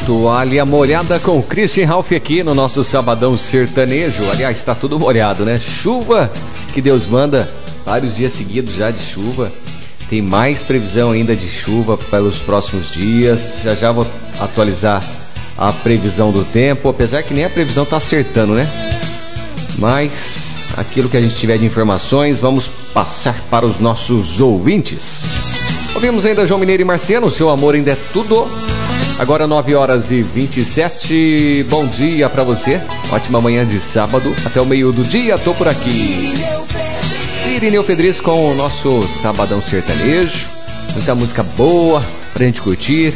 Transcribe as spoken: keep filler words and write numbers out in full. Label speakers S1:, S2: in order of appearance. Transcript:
S1: Toalha molhada com Christian Ralph aqui no nosso Sabadão Sertanejo. Aliás, está tudo molhado, né? Chuva que Deus manda, vários dias seguidos já de chuva. Tem mais previsão ainda de chuva pelos próximos dias. Já já vou atualizar a previsão do tempo, apesar que nem a previsão está acertando, né? Mas aquilo que a gente tiver de informações, vamos passar para os nossos ouvintes. Ouvimos ainda João Mineiro e Marciano, Seu Amor Ainda É Tudo. Agora nove horas e vinte e sete. Bom dia pra você. Ótima manhã de sábado. Até o meio do dia, tô por aqui. Cirineu Fedris com o nosso Sabadão Sertanejo. Muita música boa pra gente curtir.